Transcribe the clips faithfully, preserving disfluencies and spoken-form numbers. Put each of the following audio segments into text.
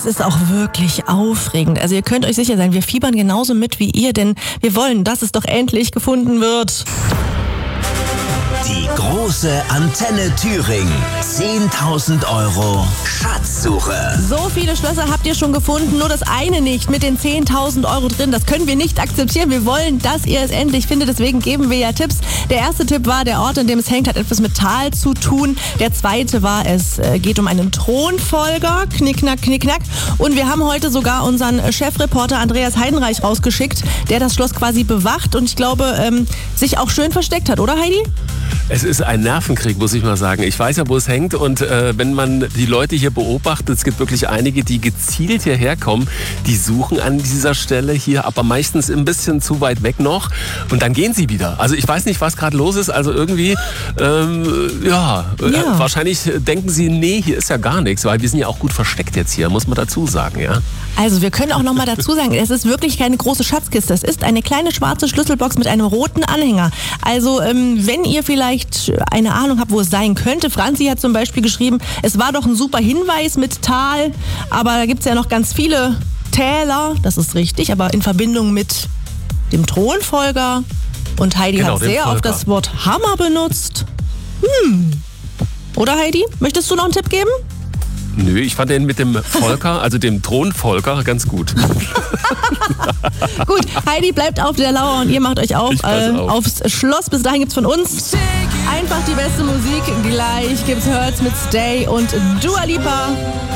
ist auch wirklich aufregend. Also ihr könnt euch sicher sein, wir fiebern genauso mit wie ihr, denn wir wollen, dass es doch endlich gefunden wird. Die große Antenne Thüringen. zehntausend Euro Schatzsuche. So viele Schlösser habt ihr schon gefunden, nur das eine nicht mit den zehntausend Euro drin. Das können wir nicht akzeptieren. Wir wollen, dass ihr es endlich findet. Deswegen geben wir ja Tipps. Der erste Tipp war, der Ort, in dem es hängt, hat etwas mit Tal zu tun. Der zweite war, es geht um einen Thronfolger. Knickknack, knickknack. Und wir haben heute sogar unseren Chefreporter Andreas Heidenreich rausgeschickt, der das Schloss quasi bewacht und ich glaube, ähm, sich auch schön versteckt hat, oder Heidi? Es ist ein Nervenkrieg, muss ich mal sagen. Ich weiß ja, wo es hängt und äh, wenn man die Leute hier beobachtet, es gibt wirklich einige, die gezielt hierher kommen, die suchen an dieser Stelle hier, aber meistens ein bisschen zu weit weg noch und dann gehen sie wieder. Also ich weiß nicht, was gerade los ist, also irgendwie, ähm, ja, ja. Äh, wahrscheinlich denken sie, nee, hier ist ja gar nichts, weil wir sind ja auch gut versteckt jetzt hier, muss man dazu sagen, ja. Also wir können auch noch mal dazu sagen, es ist wirklich keine große Schatzkiste, es ist eine kleine schwarze Schlüsselbox mit einem roten Anhänger. Also ähm, wenn ihr vielleicht eine Ahnung habt, wo es sein könnte. Franzi hat zum Beispiel geschrieben, es war doch ein super Hinweis mit Tal, aber da gibt es ja noch ganz viele Täler, das ist richtig, aber in Verbindung mit dem Thronfolger. Und Heidi genau, hat sehr oft das Wort Hammer benutzt. Hm. Oder Heidi, möchtest du noch einen Tipp geben? Nö, ich fand den mit dem Volker, also dem Thronfolger, ganz gut. Gut, Heidi bleibt auf der Lauer und ihr macht euch auf, äh, auf. aufs Schloss. Bis dahin gibt's von uns einfach die beste Musik. Gleich gibt's Hurts mit Stay und Dua Lipa.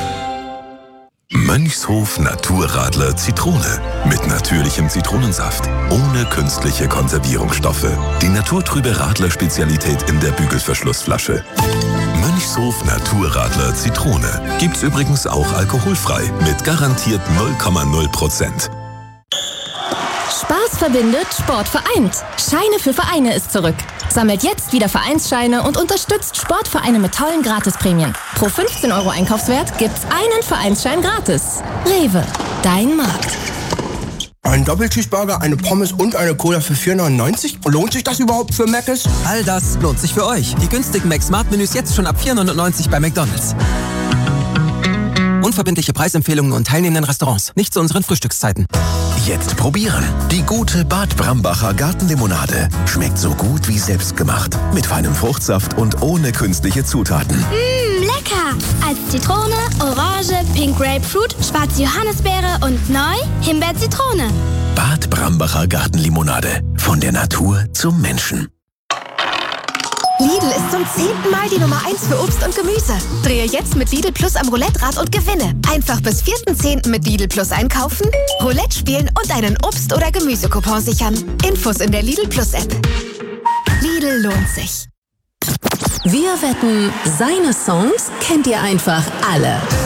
Mönchshof Naturradler Zitrone. Mit natürlichem Zitronensaft. Ohne künstliche Konservierungsstoffe. Die naturtrübe Radler-Spezialität in der Bügelverschlussflasche. Mönchshof Naturradler Zitrone. Gibt's übrigens auch alkoholfrei. Mit garantiert null Komma null Prozent. Spaß verbindet, Sport vereint. Scheine für Vereine ist zurück. Sammelt jetzt wieder Vereinsscheine und unterstützt Sportvereine mit tollen Gratisprämien. Pro fünfzehn Euro Einkaufswert gibt's einen Vereinsschein gratis. Rewe, dein Markt. Ein Doppelcheeseburger, eine Pommes und eine Cola für vier neunundneunzig? Lohnt sich das überhaupt für Mc's? All das lohnt sich für euch. Die günstigen Mac-Smart-Menüs jetzt schon ab vier neunundneunzig bei McDonald's. Unverbindliche Preisempfehlungen und teilnehmenden Restaurants. Nicht zu unseren Frühstückszeiten. Jetzt probieren. Die gute Bad Brambacher Gartenlimonade. Schmeckt so gut wie selbstgemacht. Mit feinem Fruchtsaft und ohne künstliche Zutaten. Mmm, lecker! Als Zitrone, Orange, Pink Grapefruit, schwarze Johannisbeere und neu Himbeer-Zitrone. Bad Brambacher Gartenlimonade. Von der Natur zum Menschen. Lidl ist zum zehnten Mal die Nummer eins für Obst und Gemüse. Drehe jetzt mit Lidl Plus am Roulette-Rad und gewinne. Einfach bis vierten zehnten mit Lidl Plus einkaufen, Roulette spielen und einen Obst- oder Gemüsecoupon sichern. Infos in der Lidl Plus App. Lidl lohnt sich. Wir wetten, seine Songs kennt ihr einfach alle.